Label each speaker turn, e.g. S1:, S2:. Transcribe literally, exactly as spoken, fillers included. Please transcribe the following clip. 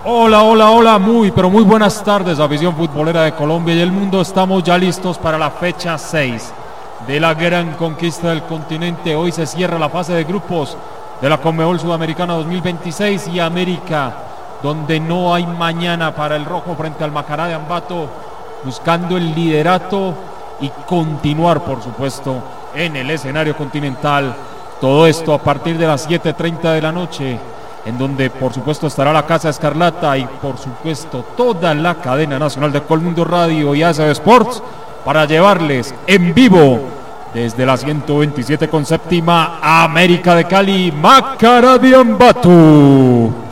S1: Hola, hola, hola, muy, pero muy buenas tardes, afición futbolera de Colombia y el mundo. Estamos ya listos para la fecha seis de la gran conquista del continente. Hoy se cierra la fase de grupos de la Conmebol Sudamericana dos mil veintiséis y América, donde no hay mañana para el rojo frente al Macará de Ambato, buscando el liderato y continuar, por supuesto, en el escenario continental. Todo esto a partir de las siete treinta de la noche, en donde por supuesto estará la Casa Escarlata y por supuesto toda la cadena nacional de Colmundo Radio y A S B Sports para llevarles en vivo desde la ciento veintisiete con séptima América de Cali, Macará de Ambato.